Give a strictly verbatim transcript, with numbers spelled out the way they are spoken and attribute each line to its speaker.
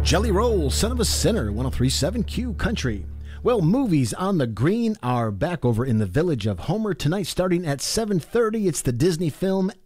Speaker 1: Jelly Roll, Son of a Sinner, one oh three point seven Q Country. Well, movies on the green are back over in the Village of Homer tonight starting at seven thirty. It's the Disney film